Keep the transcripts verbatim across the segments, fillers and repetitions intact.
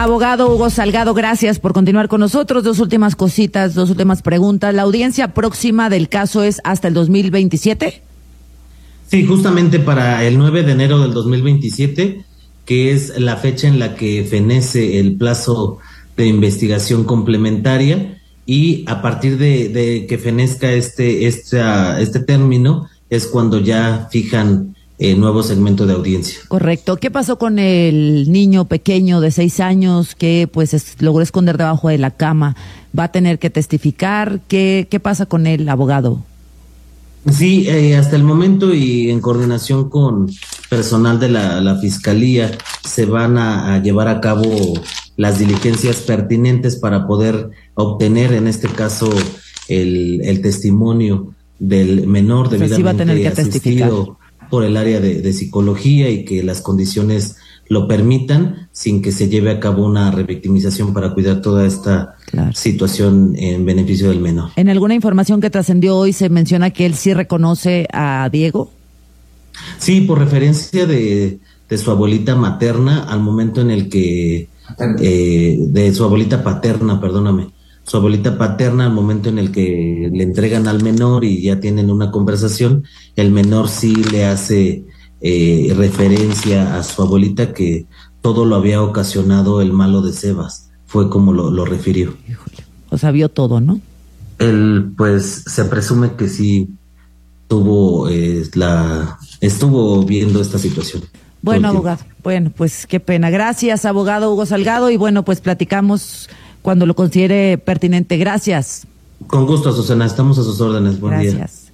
Abogado Hugo Salgado, gracias por continuar con nosotros. Dos últimas cositas, dos últimas preguntas. ¿La audiencia próxima del caso es hasta el dos mil veintisiete? Sí, justamente para el nueve de enero del dos mil veintisiete, que es la fecha en la que fenece el plazo de investigación complementaria, y a partir de, de que fenezca este, este, este término es cuando ya fijan el nuevo segmento de audiencia. Correcto. ¿Qué pasó con el niño pequeño de seis años que pues es, logró esconder debajo de la cama? ¿Va a tener que testificar? ¿Qué, qué pasa con el abogado? Sí, eh, hasta el momento y en coordinación con personal de la, la Fiscalía se van a, a llevar a cabo las diligencias pertinentes para poder obtener, en este caso, el, el testimonio del menor debidamente sí va a tener que testificar por el área de, de psicología, y que las condiciones lo permitan sin que se lleve a cabo una revictimización para cuidar toda esta claro. situación en beneficio del menor. ¿En alguna información que trascendió hoy se menciona que él sí reconoce a Diego? Sí, por referencia de, de su abuelita materna al momento en el que, eh, de su abuelita paterna, perdóname, su abuelita paterna al momento en el que le entregan al menor y ya tienen una conversación, el menor sí le hace eh, referencia a su abuelita que todo lo había ocasionado el malo de Sebas, fue como lo, lo refirió. Híjole. O sea, vio todo, ¿no? Él, pues, se presume que sí tuvo eh, la, estuvo viendo esta situación. Bueno, abogado, bueno, pues qué pena. Gracias, abogado Hugo Salgado, y bueno, pues platicamos cuando lo considere pertinente. Gracias. Con gusto, Susana, estamos a sus órdenes. Buen día. Gracias.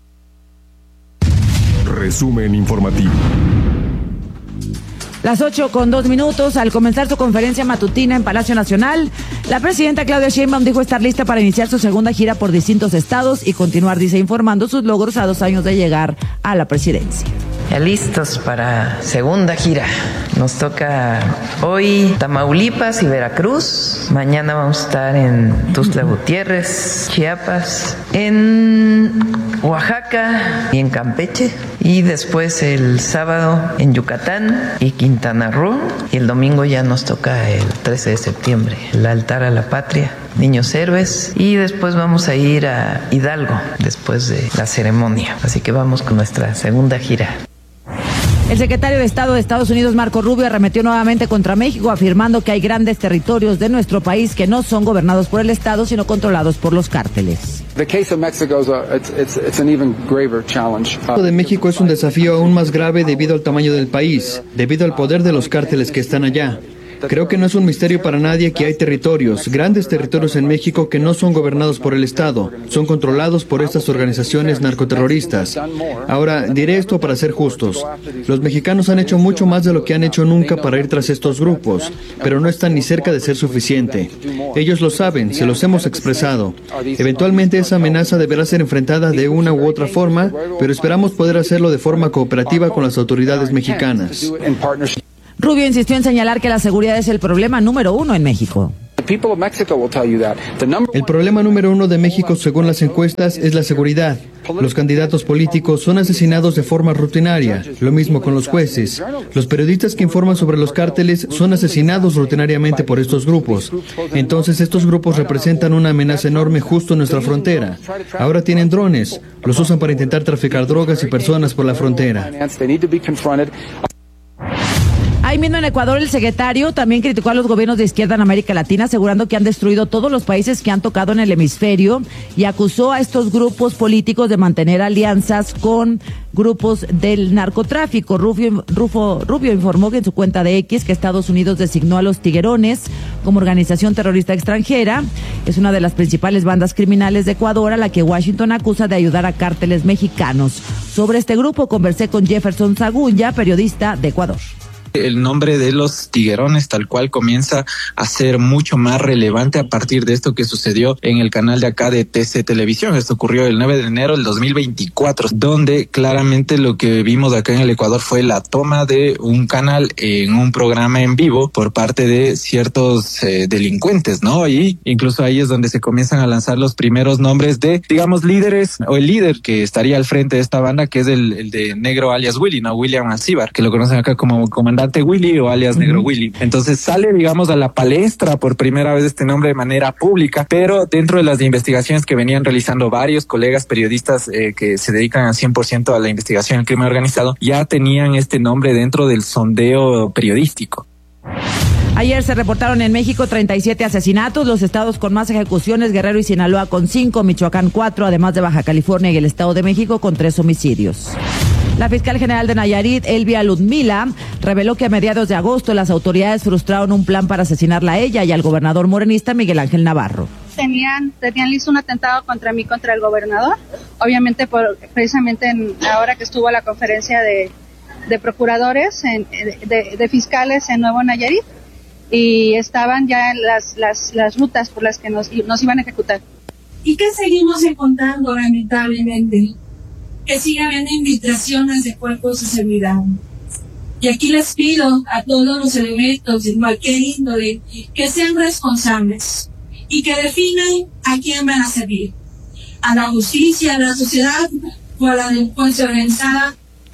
Resumen informativo. Las ocho con dos minutos. Al comenzar su conferencia matutina en Palacio Nacional, la presidenta Claudia Sheinbaum dijo estar lista para iniciar su segunda gira por distintos estados y continuar, dice, informando sus logros a dos años de llegar a la presidencia. Ya listos para segunda gira. Nos toca hoy Tamaulipas y Veracruz. Mañana vamos a estar en Tuxtla Gutiérrez, Chiapas, en Oaxaca y en Campeche. Y después el sábado en Yucatán y Quintana Roo. Y el domingo ya nos toca el trece de septiembre, el altar a la patria, Niños Héroes. Y después vamos a ir a Hidalgo después de la ceremonia. Así que vamos con nuestra segunda gira. El secretario de Estado de Estados Unidos, Marco Rubio, arremetió nuevamente contra México, afirmando que hay grandes territorios de nuestro país que no son gobernados por el Estado, sino controlados por los cárteles. The case of Mexico is a, it's, it's, it's an even graver challenge. El caso de México es un desafío aún más grave debido al tamaño del país, debido al poder de los cárteles que están allá. Creo que no es un misterio para nadie que hay territorios, grandes territorios en México que no son gobernados por el Estado, son controlados por estas organizaciones narcoterroristas. Ahora, diré esto para ser justos. Los mexicanos han hecho mucho más de lo que han hecho nunca para ir tras estos grupos, pero no están ni cerca de ser suficiente. Ellos lo saben, se los hemos expresado. Eventualmente esa amenaza deberá ser enfrentada de una u otra forma, pero esperamos poder hacerlo de forma cooperativa con las autoridades mexicanas. Rubio insistió en señalar que la seguridad es el problema número uno en México. El problema número uno de México, según las encuestas, es la seguridad. Los candidatos políticos son asesinados de forma rutinaria, lo mismo con los jueces. Los periodistas que informan sobre los cárteles son asesinados rutinariamente por estos grupos. Entonces estos grupos representan una amenaza enorme justo en nuestra frontera. Ahora tienen drones, los usan para intentar traficar drogas y personas por la frontera. Ahí mismo en Ecuador, el secretario también criticó a los gobiernos de izquierda en América Latina, asegurando que han destruido todos los países que han tocado en el hemisferio, y acusó a estos grupos políticos de mantener alianzas con grupos del narcotráfico. Rubio, Rufo, Rubio informó que en su cuenta de X que Estados Unidos designó a los Tiguerones como organización terrorista extranjera. Es una de las principales bandas criminales de Ecuador, a la que Washington acusa de ayudar a cárteles mexicanos. Sobre este grupo conversé con Jefferson Sagunya, periodista de Ecuador. El nombre de los Tiguerones tal cual comienza a ser mucho más relevante a partir de esto que sucedió en el canal de acá de T C Televisión. Esto ocurrió el nueve de enero del dos mil veinticuatro, donde claramente lo que vimos acá en el Ecuador fue la toma de un canal en un programa en vivo por parte de ciertos eh, delincuentes, ¿no? Y incluso ahí es donde se comienzan a lanzar los primeros nombres de, digamos, líderes, o el líder que estaría al frente de esta banda, que es el, el de Negro alias Willy, ¿no? William Alcibar, que lo conocen acá como comandante comandante Willy o alias uh-huh. Negro Willy. Entonces sale, digamos, a la palestra por primera vez este nombre de manera pública, pero dentro de las investigaciones que venían realizando varios colegas periodistas eh, que se dedican al cien por ciento a la investigación del crimen organizado, ya tenían este nombre dentro del sondeo periodístico. Ayer se reportaron en México treinta y siete asesinatos, los estados con más ejecuciones, Guerrero y Sinaloa con cinco, Michoacán cuatro, además de Baja California y el Estado de México con tres homicidios. La fiscal general de Nayarit, Elvia Ludmila, reveló que a mediados de agosto las autoridades frustraron un plan para asesinarla a ella y al gobernador morenista Miguel Ángel Navarro. Tenían, tenían listo un atentado contra mí, contra el gobernador, obviamente por, precisamente en, ahora que estuvo la conferencia de, de procuradores, en, de, de fiscales en Nuevo Nayarit, y estaban ya las, las, las rutas por las que nos, nos iban a ejecutar. ¿Y qué seguimos encontrando, lamentablemente? Que sigue habiendo infiltraciones de cuerpos de seguridad. Y aquí les pido a todos los elementos de cualquier índole que sean responsables y que definan a quién van a servir. A la justicia, a la sociedad o a la delincuencia organizada.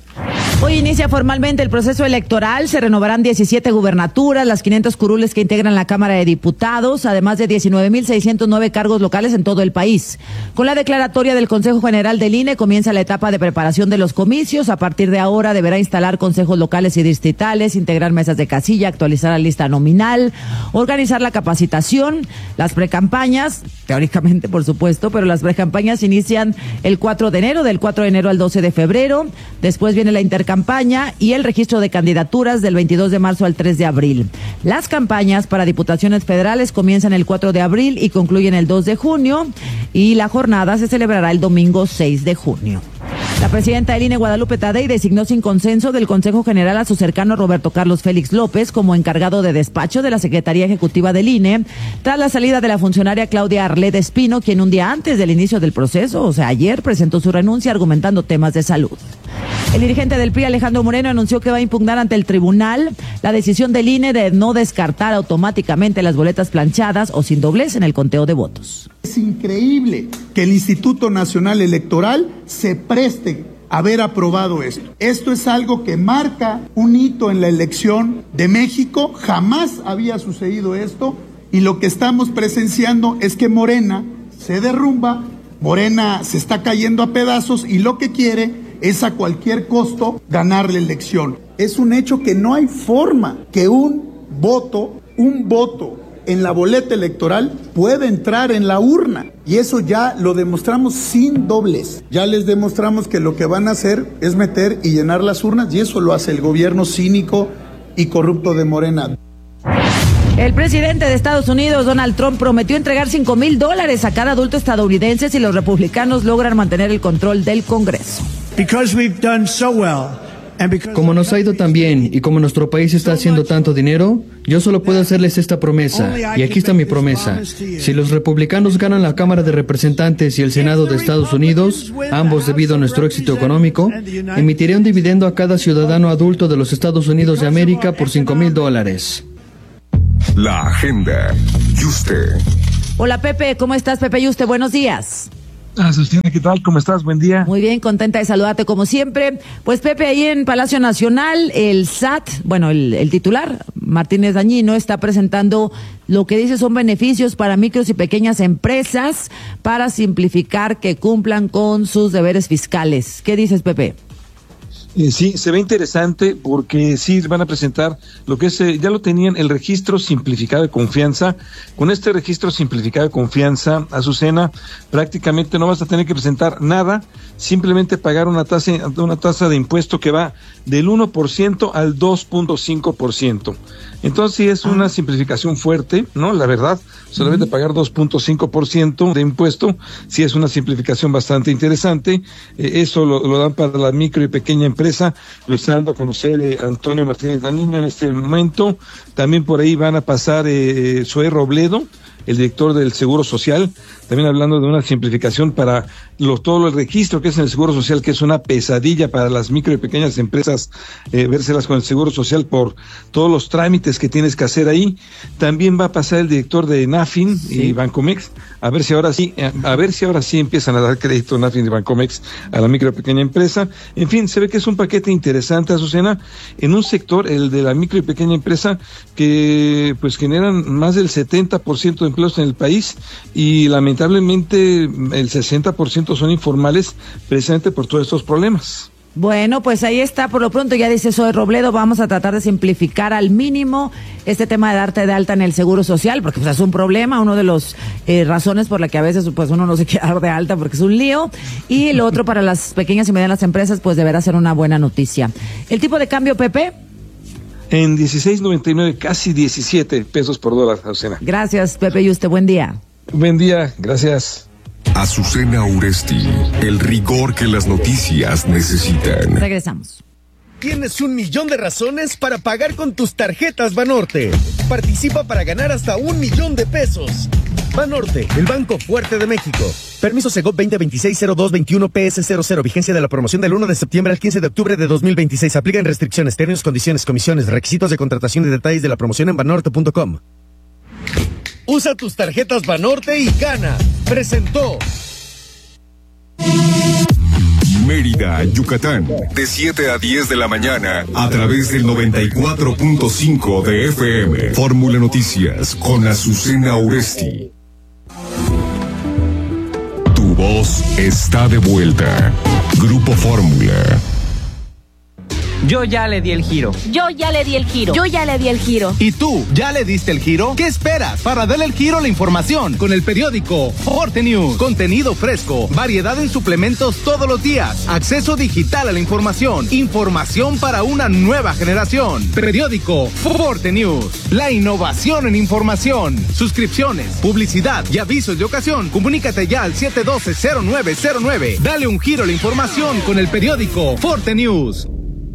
Hoy inicia formalmente el proceso electoral, se renovarán diecisiete gubernaturas, las quinientas curules que integran la Cámara de Diputados, además de diecinueve mil seiscientos nueve cargos locales en todo el país. Con la declaratoria del Consejo General del I N E comienza la etapa de preparación de los comicios. A partir de ahora deberá instalar consejos locales y distritales, integrar mesas de casilla, actualizar la lista nominal, organizar la capacitación, las precampañas, teóricamente por supuesto, pero las precampañas inician el cuatro de enero, del cuatro de enero al doce de febrero, después viene la intercampaña y el registro de candidaturas del veintidós de marzo al tres de abril. Las campañas para diputaciones federales comienzan el cuatro de abril y concluyen el dos de junio y la jornada se celebrará el domingo seis de junio. La presidenta del I N E, Guadalupe Tadei, designó sin consenso del Consejo General a su cercano Roberto Carlos Félix López como encargado de despacho de la Secretaría Ejecutiva del I N E, tras la salida de la funcionaria Claudia Arleda Espino, quien un día antes del inicio del proceso, o sea, ayer, presentó su renuncia argumentando temas de salud. El dirigente del P R I, Alejandro Moreno, anunció que va a impugnar ante el tribunal la decisión del I N E de no descartar automáticamente las boletas planchadas o sin doblez en el conteo de votos. Es increíble que el Instituto Nacional Electoral se preste a haber aprobado esto. Esto es algo que marca un hito en la elección de México. Jamás había sucedido esto y lo que estamos presenciando es que Morena se derrumba, Morena se está cayendo a pedazos y lo que quiere es a cualquier costo ganar la elección. Es un hecho que no hay forma que un voto, un voto en la boleta electoral pueda entrar en la urna. Y eso ya lo demostramos sin doblez. Ya les demostramos que lo que van a hacer es meter y llenar las urnas y eso lo hace el gobierno cínico y corrupto de Morena. El presidente de Estados Unidos, Donald Trump, prometió entregar cinco mil dólares a cada adulto estadounidense si los republicanos logran mantener el control del Congreso. Como nos ha ido tan bien y como nuestro país está haciendo tanto dinero, yo solo puedo hacerles esta promesa. Y aquí está mi promesa. Si los republicanos ganan la Cámara de Representantes y el Senado de Estados Unidos, ambos debido a nuestro éxito económico, emitiré un dividendo a cada ciudadano adulto de los Estados Unidos de América por cinco mil dólares. La agenda. Yuste. Hola Pepe, ¿cómo estás Pepe Yuste? Buenos días. Ah, Sustina, ¿qué tal? ¿Cómo estás? Buen día. Muy bien, contenta de saludarte como siempre. Pues Pepe, ahí en Palacio Nacional, el S A T, bueno, el, el titular, Martínez Dañino, está presentando lo que dice son beneficios para micros y pequeñas empresas para simplificar que cumplan con sus deberes fiscales. ¿Qué dices, Pepe? Eh, sí, se ve interesante porque sí van a presentar lo que es, eh, ya lo tenían, el registro simplificado de confianza. Con este registro simplificado de confianza, Azucena, prácticamente no vas a tener que presentar nada, simplemente pagar una tasa, una tasa de impuesto que va del uno por ciento al dos punto cinco por ciento. Entonces sí es una simplificación fuerte, ¿no? La verdad, solamente pagar dos punto cinco por ciento de impuesto, sí es una simplificación bastante interesante. Eh, eso lo, lo dan para la micro y pequeña empresa, lo está dando a conocer eh, Antonio Martínez Dañino en este momento. También por ahí van a pasar eh, Zoé Robledo, el director del Seguro Social, también hablando de una simplificación para los, todo el registro que es en el Seguro Social, que es una pesadilla para las micro y pequeñas empresas, eh, vérselas con el Seguro Social por todos los trámites que tienes que hacer ahí. También va a pasar el director de NAFIN sí. y Bancomex, a ver si ahora sí, a ver si ahora sí empiezan a dar crédito NAFIN y Bancomex a la micro y pequeña empresa. En fin, se ve que es un paquete interesante, Azucena, en un sector, el de la micro y pequeña empresa, que pues generan más del setenta por ciento de empleos en el país y lamentablemente el sesenta por ciento son informales precisamente por todos estos problemas. Bueno, pues ahí está, por lo pronto ya dice Zoe Robledo, vamos a tratar de simplificar al mínimo este tema de darte de alta en el Seguro Social, porque pues, es un problema, uno de los eh, razones por la que a veces pues uno no se quiere dar de alta porque es un lío, y lo otro para las pequeñas y medianas empresas pues deberá ser una buena noticia. ¿El tipo de cambio, Pepe? En dieciséis noventa y nueve, casi diecisiete pesos por dólar, Azucena. Gracias, Pepe, y usted, buen día. Buen día, gracias. Azucena Uresti, el rigor que las noticias necesitan. Regresamos. Tienes un millón de razones para pagar con tus tarjetas Banorte. Participa para ganar hasta un millón de pesos. Banorte, el banco fuerte de México. Permiso Segov veinte veintiséis cero dos veintiuno P S cero cero. Vigencia de la promoción del uno de septiembre al quince de octubre de dos mil veintiséis. Aplican restricciones, términos, condiciones, comisiones, requisitos de contratación y detalles de la promoción en banorte punto com. Usa tus tarjetas Banorte y gana. Presentó Mérida, Yucatán, de siete a diez de la mañana, a través del noventa y cuatro punto cinco de F M. Fórmula Noticias con Azucena Uresti. Tu voz está de vuelta. Grupo Fórmula. Yo ya le di el giro. Yo ya le di el giro. Yo ya le di el giro. ¿Y tú, ya le diste el giro? ¿Qué esperas para darle el giro a la información? Con el periódico Forte News. Contenido fresco, variedad en suplementos todos los días, acceso digital a la información, información para una nueva generación. Periódico Forte News. La innovación en información. Suscripciones, publicidad y avisos de ocasión. Comunícate ya al siete uno dos cero nueve cero nueve. Dale un giro a la información con el periódico Forte News.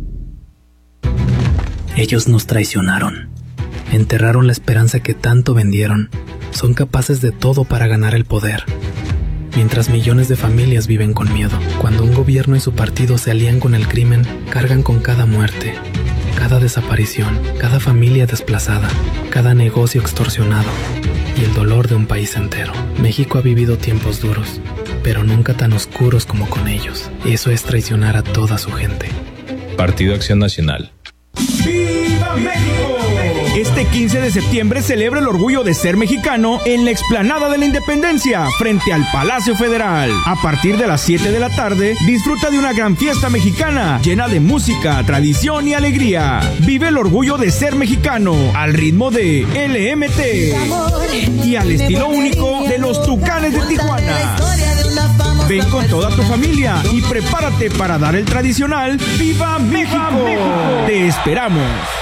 Ellos nos traicionaron, enterraron la esperanza que tanto vendieron, son capaces de todo para ganar el poder. Mientras millones de familias viven con miedo, cuando un gobierno y su partido se alían con el crimen, cargan con cada muerte, cada desaparición, cada familia desplazada, cada negocio extorsionado y el dolor de un país entero. México ha vivido tiempos duros, pero nunca tan oscuros como con ellos. Eso es traicionar a toda su gente. Partido Acción Nacional. ¡Viva México! Este quince de septiembre celebra el orgullo de ser mexicano en la explanada de la Independencia, frente al Palacio Federal. A partir de las siete de la tarde, disfruta de una gran fiesta mexicana, llena de música, tradición y alegría. Vive el orgullo de ser mexicano, al ritmo de L M T y al estilo único de los Tucanes de Tijuana. Ven con toda tu familia y prepárate para dar el tradicional ¡Viva México! ¡Te esperamos!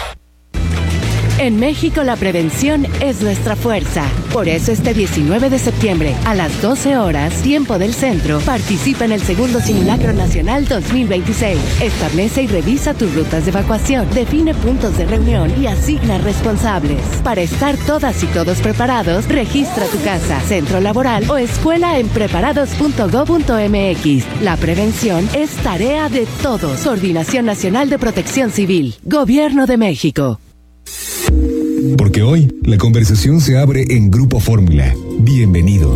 En México la prevención es nuestra fuerza. Por eso este diecinueve de septiembre a las doce horas, tiempo del centro, participa en el segundo Simulacro Nacional dos mil veintiséis. Establece y revisa tus rutas de evacuación, define puntos de reunión y asigna responsables. Para estar todas y todos preparados, registra tu casa, centro laboral o escuela en preparados punto gob punto m x. La prevención es tarea de todos. Coordinación Nacional de Protección Civil. Gobierno de México. Porque hoy la conversación se abre en Grupo Fórmula. Bienvenido.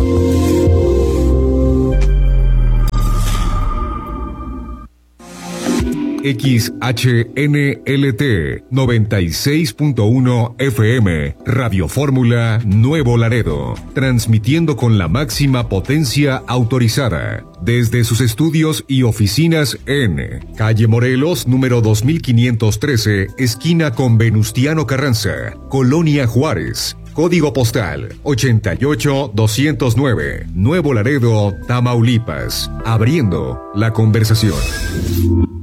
X H N L T noventa y seis punto uno F M, Radio Fórmula Nuevo Laredo, transmitiendo con la máxima potencia autorizada desde sus estudios y oficinas en Calle Morelos, número dos mil quinientos trece, esquina con Venustiano Carranza, Colonia Juárez. Código postal ochenta y ocho doscientos nueve, Nuevo Laredo, Tamaulipas. Abriendo la conversación.